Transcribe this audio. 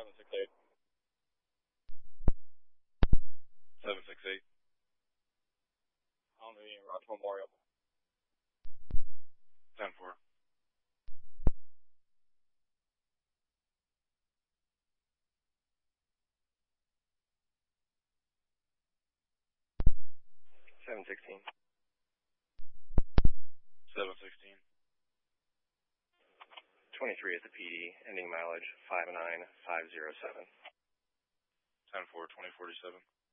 768. 768. On the Rock Memorial. 10-4. 716. 716. 23 at the PD, ending mileage 59507. 10-4, 2047.